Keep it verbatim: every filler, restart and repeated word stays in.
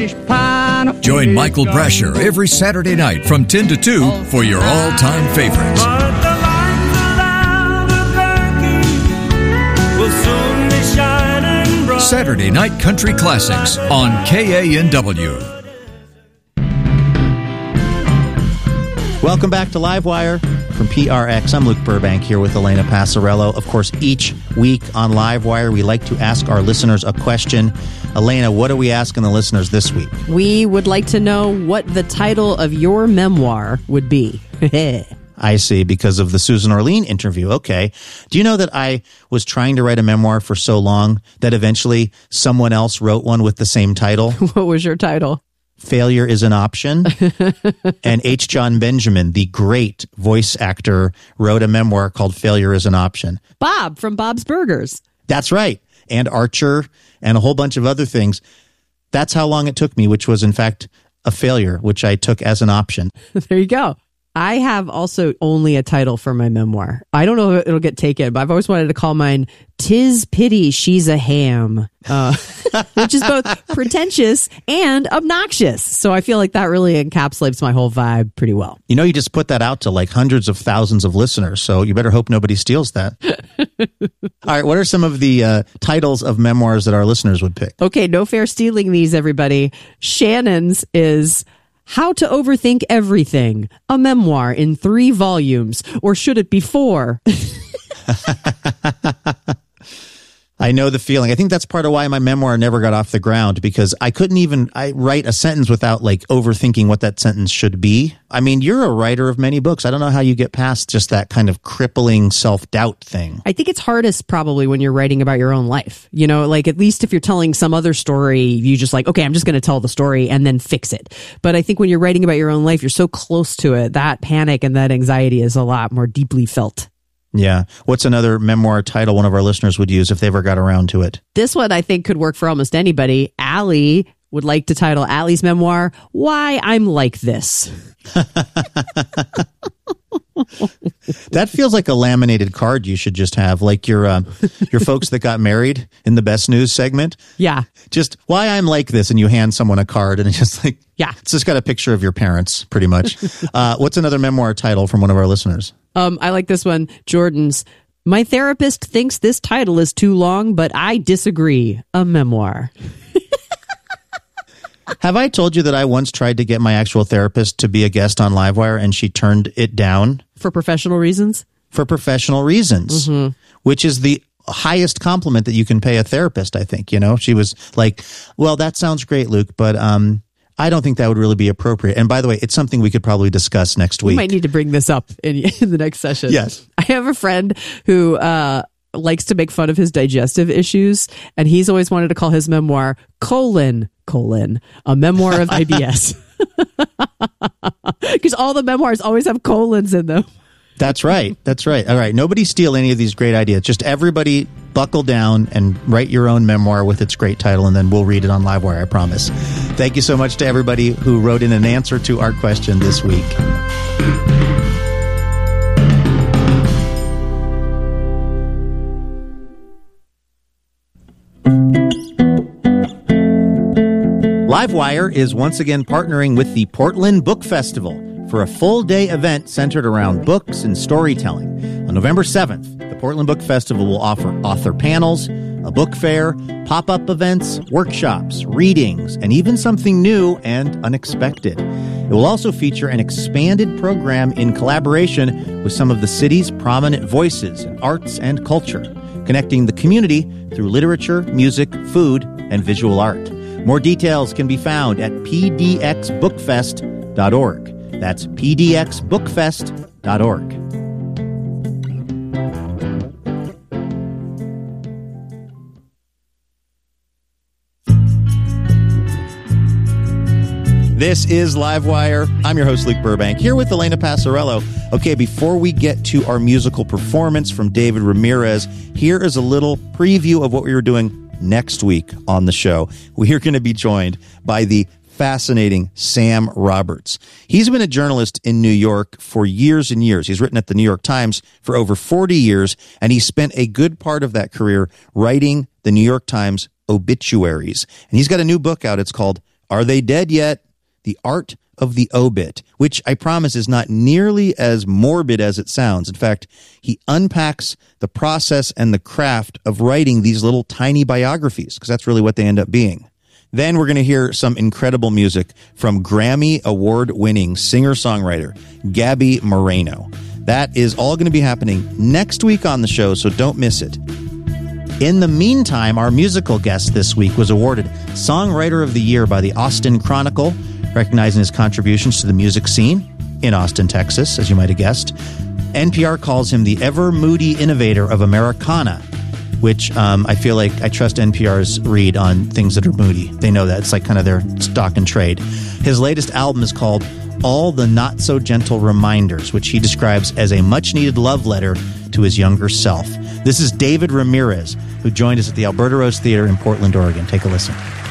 fish pie. Join Michael Brasher every Saturday night from ten to two for your all-time favorites. But the lights of Albuquerque will soon be shining bright. Saturday Night Country Classics on K A N W. Welcome back to Livewire from P R X. I'm Luke Burbank here with Elena Passarello. Of course, each week on Livewire, we like to ask our listeners a question. Elena, what are we asking the listeners this week? We would like to know what the title of your memoir would be. I see, because of the Susan Orlean interview. Okay. Do you know that I was trying to write a memoir for so long that eventually someone else wrote one with the same title? What was your title? Failure is an Option. And H. John Benjamin, the great voice actor, wrote a memoir called Failure is an Option. Bob from Bob's Burgers. That's right. And Archer and a whole bunch of other things. That's how long it took me, which was in fact a failure, which I took as an option. There you go. I have also only a title for my memoir. I don't know if it'll get taken, but I've always wanted to call mine "'Tis Pity She's a Ham," uh, which is both pretentious and obnoxious. So I feel like that really encapsulates my whole vibe pretty well. You know, you just put that out to like hundreds of thousands of listeners, so you better hope nobody steals that. All right, what are some of the uh, titles of memoirs that our listeners would pick? Okay, no fair stealing these, everybody. Shannon's is How to Overthink Everything, a memoir in three volumes, or should it be four? I know the feeling. I think that's part of why my memoir never got off the ground, because I couldn't even I write a sentence without like overthinking what that sentence should be. I mean, you're a writer of many books. I don't know how you get past just that kind of crippling self-doubt thing. I think it's hardest probably when you're writing about your own life. You know, like at least if you're telling some other story, you just like, okay, I'm just going to tell the story and then fix it. But I think when you're writing about your own life, you're so close to it. That panic and that anxiety is a lot more deeply felt. Yeah. What's another memoir title one of our listeners would use if they ever got around to it? This one I think could work for almost anybody. Allie would like to title Allie's memoir, Why I'm Like This. That feels like a laminated card you should just have, like your uh, your folks that got married in the Best News segment. Yeah. Just Why I'm Like This, and you hand someone a card, and it's just like, yeah, it's just got a picture of your parents, pretty much. uh, what's another memoir title from one of our listeners? Um, I like this one. Jordan's, My therapist thinks this title is too long, but I disagree. A memoir. Have I told you that I once tried to get my actual therapist to be a guest on Livewire, and she turned it down? For professional reasons? For professional reasons, mm-hmm. which is the highest compliment that you can pay a therapist, I think. You know, she was like, well, that sounds great, Luke, but um, I don't think that would really be appropriate. And by the way, it's something we could probably discuss next week. We might need to bring this up in, in the next session. Yes. I have a friend who uh, likes to make fun of his digestive issues, and he's always wanted to call his memoir colon, colon, a memoir of I B S. Because all the memoirs always have colons in them. That's right. That's right. All right. Nobody steal any of these great ideas. Just everybody buckle down and write your own memoir with its great title, and then we'll read it on Livewire, I promise. Thank you so much to everybody who wrote in an answer to our question this week. Livewire is once again partnering with the Portland Book Festival for a full-day event centered around books and storytelling. On November seventh, the Portland Book Festival will offer author panels, a book fair, pop-up events, workshops, readings, and even something new and unexpected. It will also feature an expanded program in collaboration with some of the city's prominent voices in arts and culture, connecting the community through literature, music, food, and visual art. More details can be found at p d x book fest dot org. That's p d x book fest dot org. This is Livewire. I'm your host, Luke Burbank, here with Elena Passarello. Okay, before we get to our musical performance from David Ramirez, here is a little preview of what we were doing next week on the show. We're going to be joined by the fascinating Sam Roberts. He's been a journalist in New York for years and years. He's written at the New York Times for over forty years, and he spent a good part of that career writing the New York Times obituaries. And he's got a new book out. It's called Are They Dead Yet? The Art of the Obit, which I promise is not nearly as morbid as it sounds. In fact, he unpacks the process and the craft of writing these little tiny biographies, because that's really what they end up being. Then we're going to hear some incredible music from Grammy Award-winning singer-songwriter Gabby Moreno. That is all going to be happening next week on the show, so don't miss it. In the meantime, our musical guest this week was awarded Songwriter of the Year by the Austin Chronicle, recognizing his contributions to the music scene in Austin, Texas, as you might have guessed. N P R calls him the ever-moody innovator of Americana, which um, I feel like I trust N P R's read on things that are moody. They know that. It's like kind of their stock and trade. His latest album is called All the Not-So-Gentle Reminders, which he describes as a much-needed love letter to his younger self. This is David Ramirez, who joined us at the Alberta Rose Theater in Portland, Oregon. Take a listen.